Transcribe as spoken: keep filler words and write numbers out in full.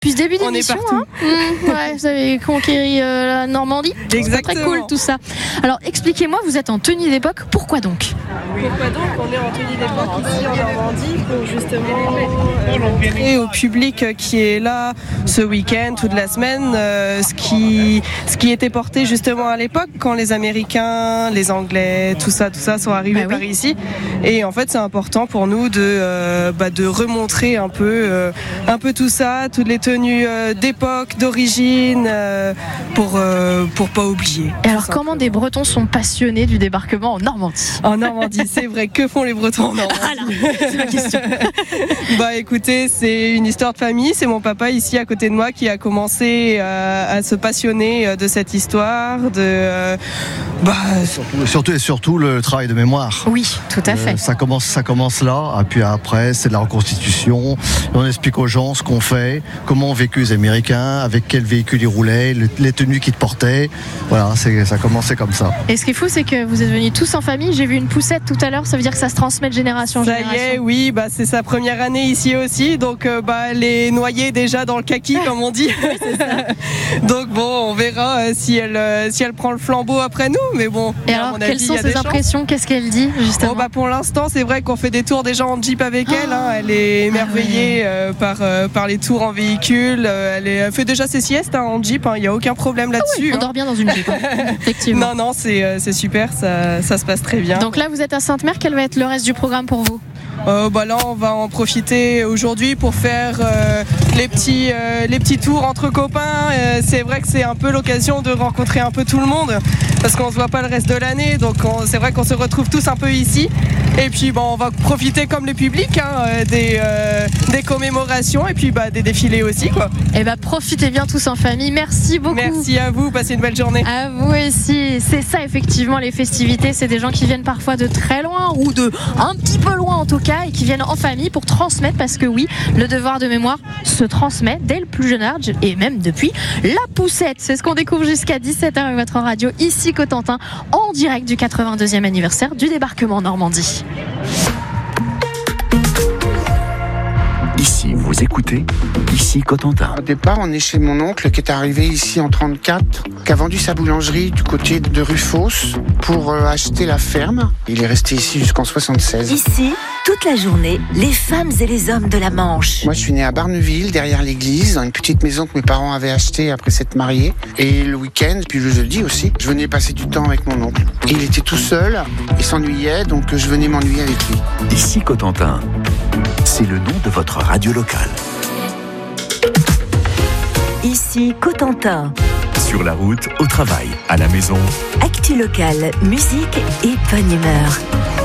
Depuis ce début On est d'émission, partout. hein. Mmh, ouais, vous avez conquéri euh, la Normandie. Exactement. C'est très cool tout ça. Alors expliquez-moi, vous êtes en tenue d'époque, pourquoi donc? Pourquoi donc on est en tenue d'époque ici en Normandie pour justement euh, montrer au public qui est là ce week-end, toute la semaine, euh, ce, qui, ce qui était porté justement à l'époque quand les Américains, les Anglais, tout ça, tout ça sont arrivés Bah oui. par ici. Et en fait c'est important pour nous de, euh, bah, de remontrer un peu, euh, un peu tout ça, toutes les tenues euh, d'époque, d'origine, euh, pour, euh, pour pas oublier. Et alors comment des Bretons sont passionnés du débarquement en Normandie? En Normandie, c'est vrai, que font les Bretons en Normandie? Voilà, c'est la question. Bah écoutez, c'est une histoire de famille, c'est mon papa ici à côté de moi qui a commencé euh, à se passionner euh, de cette histoire, de... euh, bah, Surtout, surtout et surtout le travail de mémoire. Oui, tout à fait. Euh, ça commence, ça commence là, et puis après c'est de la reconstitution. On explique aux gens ce qu'on fait, comment ont vécu les Américains, avec quel véhicule ils roulaient, le- les tenues qu'ils portaient. Voilà, c'est, ça a commencé comme ça. Et ce qui est fou, c'est que vous êtes venus tous en famille. J'ai vu une poussette tout à l'heure, ça veut dire que ça se transmet de génération en ça y génération. est, oui, bah c'est sa première année ici aussi, donc euh, bah elle est noyée déjà dans le kaki comme on dit. Donc bon, on verra euh, si elle euh, si elle prend le flambeau après nous, mais bon. Et à alors, mon quelles avis, sont il y a ses des chances. impressions? Qu'est-ce qu'elle dit justement? Bon, bah pour l'instant, c'est vrai qu'on fait des tours déjà en Jeep avec elle. Hein. Elle est émerveillée euh, par, euh, par les tours en véhicule. Euh, elle, est, elle fait déjà ses siestes hein, en Jeep. Il n'y a aucun problème là-dessus. On hein. dort bien dans une Jeep, hein. Effectivement. Non, non, c'est, euh, c'est super. Ça, ça se passe très bien. Donc là, vous êtes à Sainte-Mère. Quel va être le reste du programme pour vous? Euh, bah là, on va en profiter aujourd'hui pour faire euh, les, petits, euh, les petits tours entre copains. Euh, c'est vrai que c'est un peu l'occasion de rencontrer un peu tout le monde parce qu'on se voit pas le reste de l'année. Donc on- c'est vrai qu'on se retrouve tous un peu ici. Et puis bon, on va profiter comme le public hein, euh, des, euh, des commémorations et puis bah, des défilés aussi. Quoi. Eh ben, profitez bien tous en famille. Merci beaucoup. Merci à vous, passez une belle journée. À vous aussi. C'est ça effectivement les festivités. C'est des gens qui viennent parfois de très loin ou de un petit peu loin en tout cas et qui viennent en famille pour transmettre parce que oui, le devoir de mémoire se transmet dès le plus jeune âge et même depuis la poussette. C'est ce qu'on découvre jusqu'à dix-sept heures avec votre radio ici Cotentin en direct du quatre-vingt-deuxième anniversaire du débarquement en Normandie. Ici, vous écoutez, ici Cotentin. Au départ, on est chez mon oncle qui est arrivé ici en trente-quatre, qui a vendu sa boulangerie du côté de Rufos pour euh, acheter la ferme. Il est resté ici jusqu'en soixante-seize. Ici, toute la journée, les femmes et les hommes de la Manche. Moi, je suis né à Barneville, derrière l'église, dans une petite maison que mes parents avaient achetée après s'être mariés. Et le week-end, puis le jeudi aussi, je venais passer du temps avec mon oncle. Et il était tout seul, il s'ennuyait, donc je venais m'ennuyer avec lui. Ici Cotentin, c'est le nom de votre radio locale. Ici, Cotentin. Sur la route, au travail, à la maison. Actu locale, musique et bonne humeur.